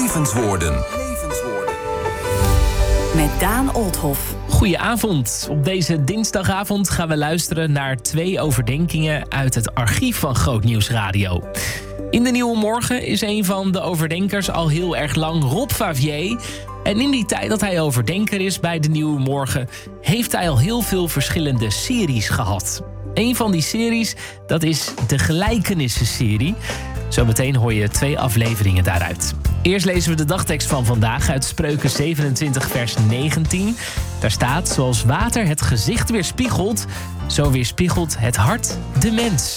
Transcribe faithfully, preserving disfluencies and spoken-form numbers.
Levenswoorden. Levenswoorden. Met Daan Olthoff. Goedenavond. Op deze dinsdagavond gaan we luisteren naar twee overdenkingen uit het archief van Groot Nieuws Radio. In de Nieuwe Morgen is een van de overdenkers al heel erg lang Rob Favier. En in die tijd dat hij overdenker is bij de Nieuwe Morgen, heeft hij al heel veel verschillende series gehad. Een van die series, dat is de Gelijkenissen-serie. Zometeen hoor je twee afleveringen daaruit. Eerst lezen we de dagtekst van vandaag uit Spreuken zevenentwintig vers negentien. Daar staat: zoals water het gezicht weerspiegelt, zo weerspiegelt het hart de mens.